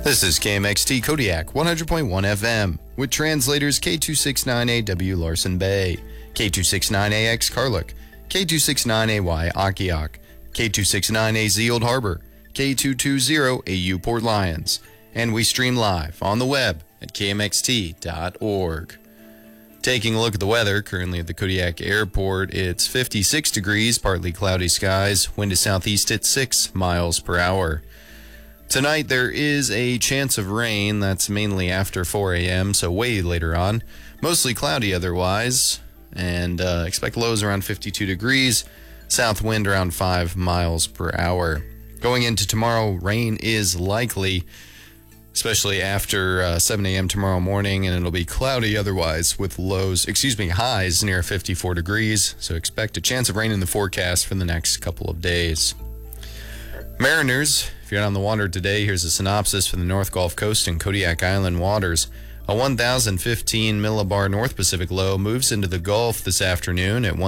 This is KMXT Kodiak 100.1 FM with translators K269AW Larson Bay, K269AX Carluck, K269AY Akiak, K269AZ Old Harbor, K220AU Port Lions, and we stream live on the web at kmxt.org. Taking a look at the weather, currently at the Kodiak Airport, it's 56 degrees, partly cloudy skies, wind is southeast at 6 miles per hour. Tonight there is a chance of rain, that's mainly after 4 a.m., so way later on. Mostly cloudy otherwise, and expect lows around 52 degrees, south wind around 5 miles per hour. Going into tomorrow, rain is likely, especially after 7 a.m. tomorrow morning, and it'll be cloudy otherwise with highs near 54 degrees, so expect a chance of rain in the forecast for the next couple of days. Mariners, if you're on the water today, here's a synopsis for the North Gulf Coast and Kodiak Island waters. A 1,015 millibar North Pacific low moves into the Gulf this afternoon at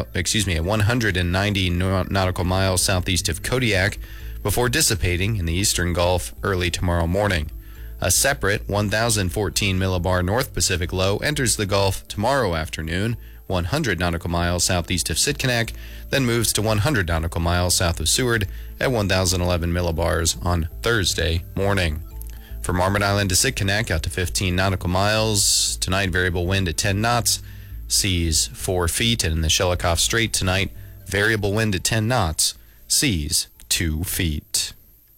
190 nautical miles southeast of Kodiak before dissipating in the eastern Gulf early tomorrow morning. A separate 1,014 millibar North Pacific low enters the Gulf tomorrow afternoon, 100 nautical miles southeast of Sitkinak, then moves to 100 nautical miles south of Seward at 1,011 millibars on Thursday morning. From Marmot Island to Sitkinak out to 15 nautical miles. Tonight, variable wind at 10 knots, seas 4 feet. And in the Shelikof Strait tonight, variable wind at 10 knots, seas 2 feet.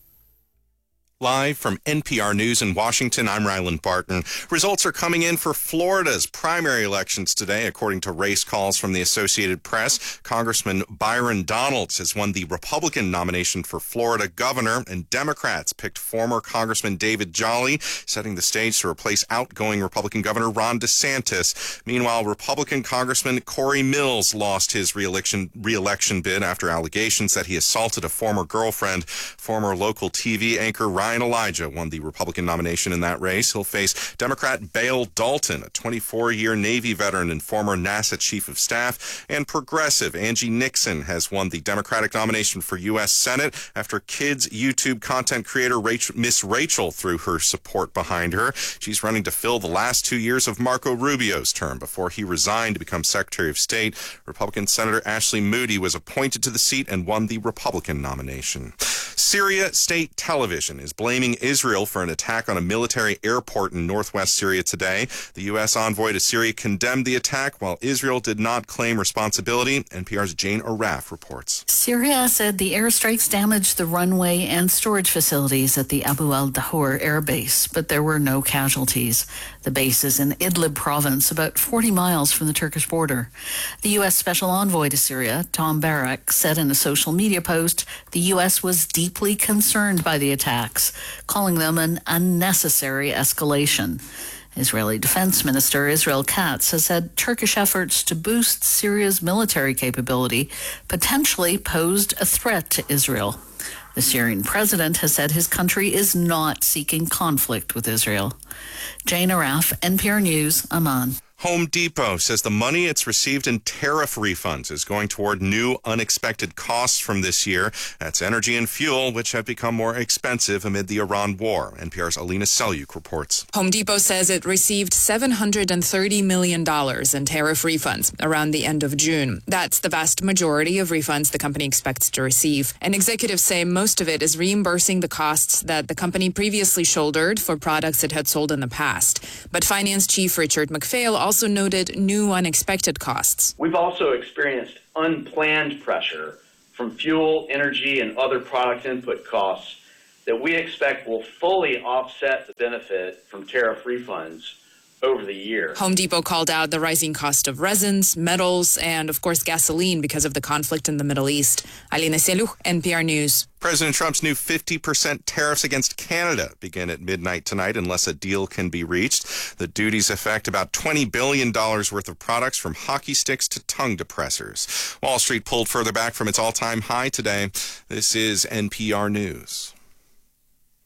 Live from NPR News in Washington, I'm Ryland Barton. Results are coming in for Florida's primary elections today, according to race calls from the Associated Press. Congressman Byron Donalds has won the Republican nomination for Florida governor, and Democrats picked former Congressman David Jolly, setting the stage to replace outgoing Republican Governor Ron DeSantis. Meanwhile, Republican Congressman Corey Mills lost his re-election bid after allegations that he assaulted a former girlfriend. Former local TV anchor Ryan Elijah won the Republican nomination in that race. He'll face Democrat Bale Dalton, a 24-year Navy veteran and former NASA chief of staff, and progressive Angie Nixon has won the Democratic nomination for U.S. Senate after kids YouTube content creator Miss Rachel threw her support behind her. She's running to fill the last 2 years of Marco Rubio's term before he resigned to become Secretary of State. Republican Senator Ashley Moody was appointed to the seat and won the Republican nomination. Syria State Television is blaming Israel for an attack on a military airport in northwest Syria today. The U.S. envoy to Syria condemned the attack, while Israel did not claim responsibility. NPR's Jane Araf reports. Syria said the airstrikes damaged the runway and storage facilities at the Abu al-Dahour air base, but there were no casualties. The base is in Idlib province, about 40 miles from the Turkish border. The U.S. Special Envoy to Syria, Tom Barak, said in a social media post the U.S. was deeply concerned by the attacks, calling them an unnecessary escalation. Israeli Defense Minister Israel Katz has said Turkish efforts to boost Syria's military capability potentially posed a threat to Israel. The Syrian president has said his country is not seeking conflict with Israel. Jane Araf, NPR News, Amman. Home Depot says the money it's received in tariff refunds is going toward new unexpected costs from this year. That's energy and fuel, which have become more expensive amid the Iran war. NPR's Alina Selyuk reports. Home Depot says it received $730 million in tariff refunds around the end of June. That's the vast majority of refunds the company expects to receive. And executives say most of it is reimbursing the costs that the company previously shouldered for products it had sold in the past. But Finance Chief Richard McPhail also noted new unexpected costs. We've also experienced unplanned pressure from fuel, energy, and other product input costs that we expect will fully offset the benefit from tariff refunds over the year. Home Depot called out the rising cost of resins, metals, and of course gasoline because of the conflict in the Middle East. Alina Selyuk, NPR News. President Trump's new 50% tariffs against Canada begin at midnight tonight unless a deal can be reached. The duties affect about $20 billion worth of products from hockey sticks to tongue depressors. Wall Street pulled further back from its all-time high today. This is NPR News.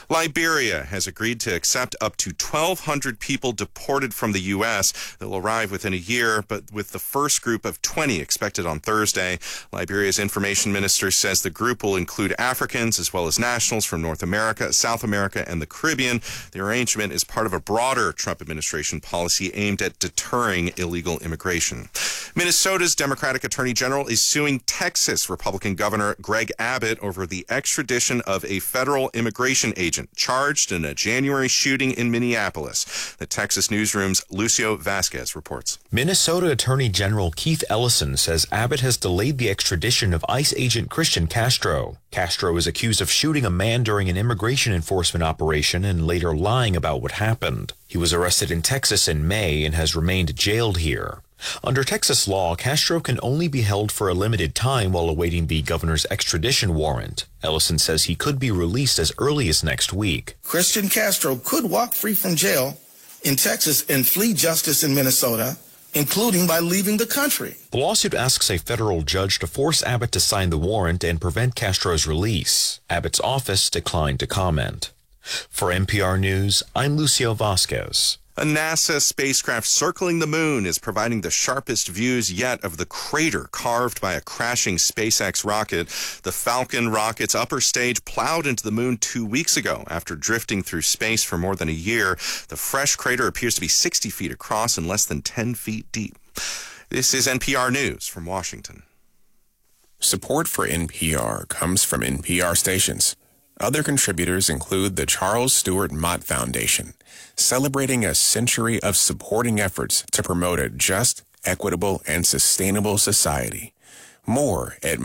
Liberia has agreed to accept up to 1,200 people deported from the U.S. They'll arrive within a year, but with the first group of 20 expected on Thursday. Liberia's information minister says the group will include Africans as well as nationals from North America, South America, and the Caribbean. The arrangement is part of a broader Trump administration policy aimed at deterring illegal immigration. Minnesota's Democratic Attorney General is suing Texas Republican Governor Greg Abbott over the extradition of a federal immigration agent charged in a January shooting in Minneapolis. The Texas Newsroom's Lucio Vasquez reports. Minnesota Attorney General Keith Ellison says Abbott has delayed the extradition of ICE agent Christian Castro. Castro is accused of shooting a man during an immigration enforcement operation and later lying about what happened. He was arrested in Texas in May and has remained jailed here. Under Texas law, Castro can only be held for a limited time while awaiting the governor's extradition warrant. Ellison says he could be released as early as next week. Christian Castro could walk free from jail in Texas and flee justice in Minnesota, including by leaving the country. The lawsuit asks a federal judge to force Abbott to sign the warrant and prevent Castro's release. Abbott's office declined to comment. For NPR News, I'm Lucio Vasquez. A NASA spacecraft circling the moon is providing the sharpest views yet of the crater carved by a crashing SpaceX rocket. The Falcon rocket's upper stage plowed into the moon 2 weeks ago after drifting through space for more than a year. The fresh crater appears to be 60 feet across and less than 10 feet deep. This is NPR News from Washington. Support for NPR comes from NPR stations. Other contributors include the Charles Stewart Mott Foundation, celebrating a century of supporting efforts to promote a just, equitable, and sustainable society. More at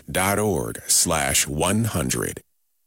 mott.org/100.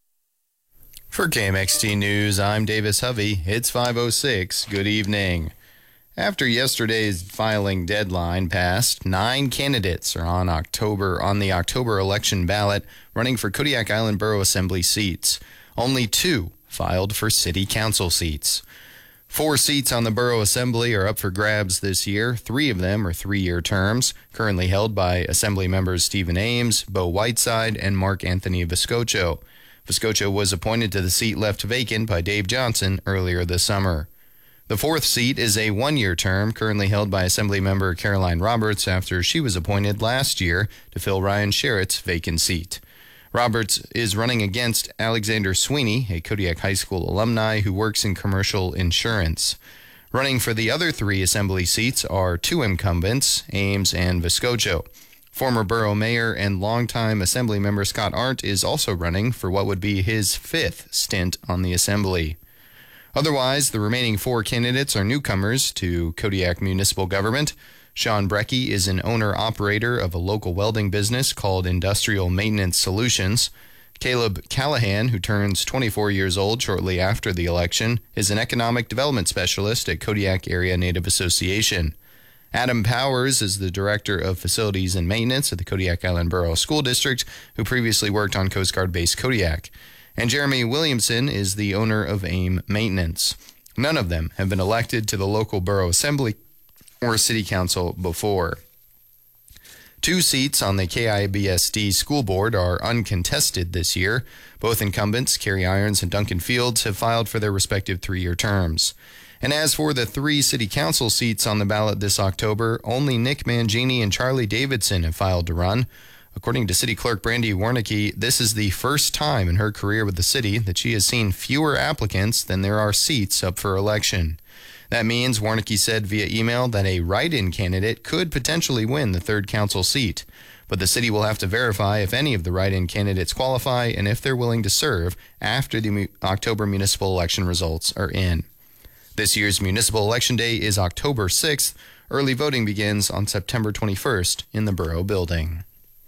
For KMXT News, I'm Davis Hovey. It's 5:06. Good evening. After yesterday's filing deadline passed, 9 candidates are on the October election ballot running for Kodiak Island Borough Assembly seats. Only 2 filed for city council seats. 4 seats on the Borough Assembly are up for grabs this year. 3 of them are 3-year terms, currently held by Assembly members Stephen Ames, Bo Whiteside, and Mark Anthony Vescocho. Vescocho was appointed to the seat left vacant by Dave Johnson earlier this summer. The 4th seat is a 1-year term, currently held by Assembly member Caroline Roberts after she was appointed last year to fill Ryan Sherritt's vacant seat. Roberts is running against Alexander Sweeney, a Kodiak High School alumni who works in commercial insurance. Running for the other 3 Assembly seats are 2 incumbents, Ames and Vescocho. Former borough mayor and longtime Assembly member Scott Arndt is also running for what would be his 5th stint on the Assembly. Otherwise, the remaining 4 candidates are newcomers to Kodiak municipal government. Sean Brecky is an owner-operator of a local welding business called Industrial Maintenance Solutions. Caleb Callahan, who turns 24 years old shortly after the election, is an economic development specialist at Kodiak Area Native Association. Adam Powers is the Director of Facilities and Maintenance at the Kodiak Island Borough School District, who previously worked on Coast Guard Base Kodiak. And Jeremy Williamson is the owner of AIM Maintenance. None of them have been elected to the local borough assembly or city council before. 2 seats on the KIBSD school board are uncontested this year. Both incumbents, Kerry Irons and Duncan Fields, have filed for their respective 3-year terms. And as for the 3 city council seats on the ballot this October, only Nick Mangini and Charlie Davidson have filed to run. According to City Clerk Brandy Warnicki, this is the first time in her career with the city that she has seen fewer applicants than there are seats up for election. That means, Warnicki said via email, that a write-in candidate could potentially win the 3rd council seat. But the city will have to verify if any of the write-in candidates qualify and if they're willing to serve after the October municipal election results are in. This year's municipal election day is October 6th. Early voting begins on September 21st in the Borough Building.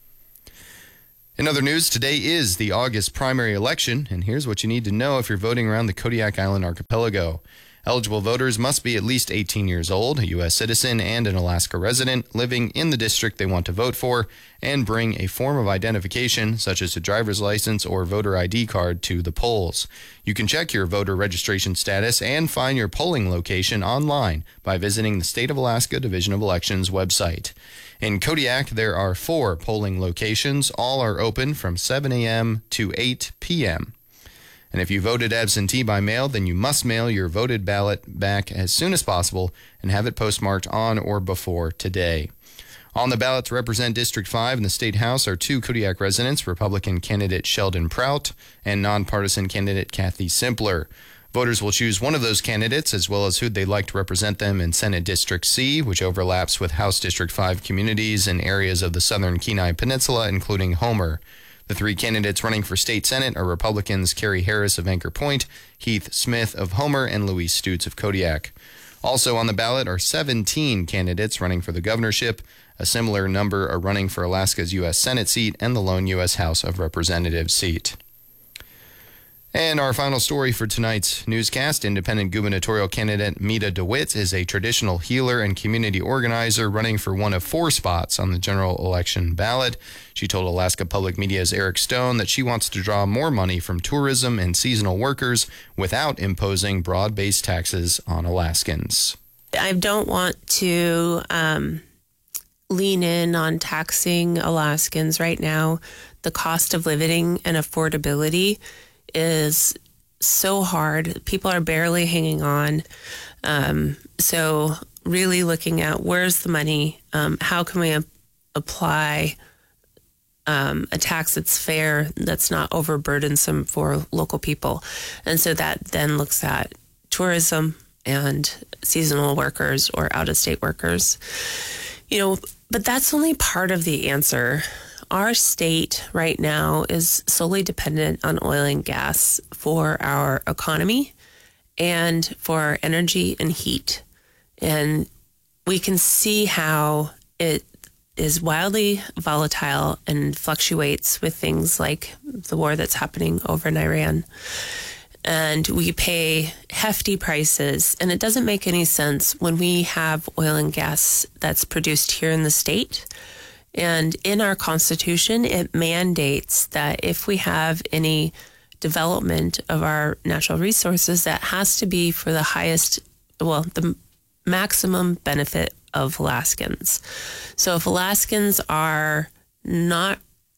In other news, today is the August primary election, and here's what you need to know if you're voting around the Kodiak Island Archipelago. Eligible voters must be at least 18 years old, a U.S. citizen, and an Alaska resident living in the district they want to vote for, and bring a form of identification, such as a driver's license or voter ID card, to the polls. You can check your voter registration status and find your polling location online by visiting the State of Alaska Division of Elections website. In Kodiak, there are 4 polling locations. All are open from 7 a.m. to 8 p.m. And if you voted absentee by mail, then you must mail your voted ballot back as soon as possible and have it postmarked on or before today. On the ballot to represent District 5 in the State House are 2 Kodiak residents, Republican candidate Sheldon Prout and nonpartisan candidate Kathy Simpler. Voters will choose one of those candidates as well as who they'd like to represent them in Senate District C, which overlaps with House District 5 communities in areas of the southern Kenai Peninsula, including Homer. The 3 candidates running for state Senate are Republicans Carrie Harris of Anchor Point, Heath Smith of Homer, and Louise Stutes of Kodiak. Also on the ballot are 17 candidates running for the governorship. A similar number are running for Alaska's U.S. Senate seat and the lone U.S. House of Representatives seat. And our final story for tonight's newscast, independent gubernatorial candidate Mita DeWitt is a traditional healer and community organizer running for one of 4 spots on the general election ballot. She told Alaska Public Media's Eric Stone that she wants to draw more money from tourism and seasonal workers without imposing broad-based taxes on Alaskans. I don't want to lean in on taxing Alaskans right now. The cost of living and affordability is so hard. People are barely hanging on. So really looking at where's the money, how can we apply a tax that's fair, that's not overburdensome for local people. And so that then looks at tourism and seasonal workers or out-of-state workers. But that's only part of the answer. Our state right now is solely dependent on oil and gas for our economy and for our energy and heat. And we can see how it is wildly volatile and fluctuates with things like the war that's happening over in Iran. And we pay hefty prices, and it doesn't make any sense when we have oil and gas that's produced here in the state. And in our Constitution, it mandates that if we have any development of our natural resources, that has to be for the maximum benefit of Alaskans. So if Alaskans are not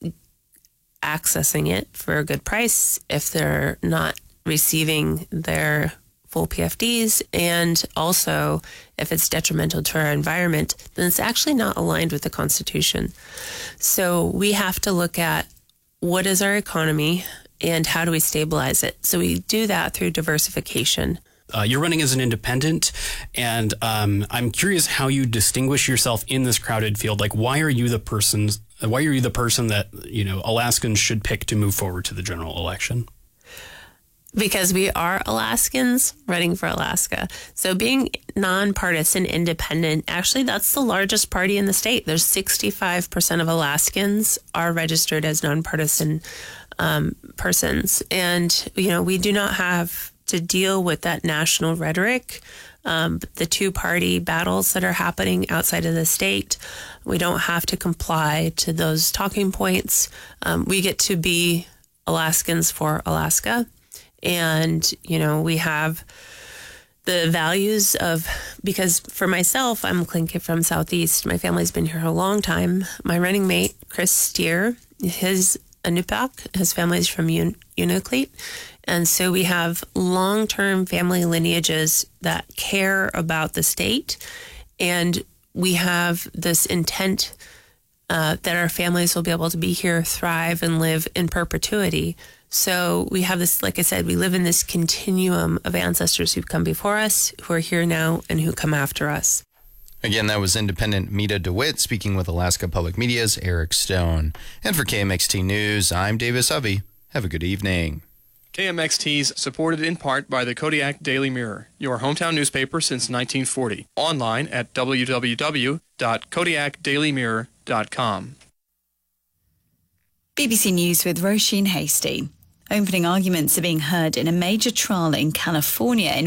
accessing it for a good price, if they're not receiving their full PFDs, and also if it's detrimental to our environment, then it's actually not aligned with the Constitution. So we have to look at what is our economy and how do we stabilize it. So we do that through diversification. You're running as an independent, and I'm curious how you distinguish yourself in this crowded field. Like, why are you the person that, Alaskans should pick to move forward to the general election? Because we are Alaskans running for Alaska. So being nonpartisan independent, actually, that's the largest party in the state. There's 65% of Alaskans are registered as nonpartisan persons. And, we do not have to deal with that national rhetoric, the two-party battles that are happening outside of the state. We don't have to comply to those talking points. We get to be Alaskans for Alaska. And, we have the values because for myself, I'm a Tlingit from Southeast. My family's been here a long time. My running mate, Chris Steer, his Anupak, his family's from Unalakleet. And so we have long-term family lineages that care about the state. And we have this intent that our families will be able to be here, thrive, and live in perpetuity. So we have this, like I said, we live in this continuum of ancestors who've come before us, who are here now, and who come after us. Again, that was independent Mita DeWitt speaking with Alaska Public Media's Eric Stone. And for KMXT News, I'm Davis Hovey. Have a good evening. KMXT is supported in part by the Kodiak Daily Mirror, your hometown newspaper since 1940. Online at www.kodiakdailymirror.com. BBC News with Roisin Hastie. Opening arguments are being heard in a major trial in California in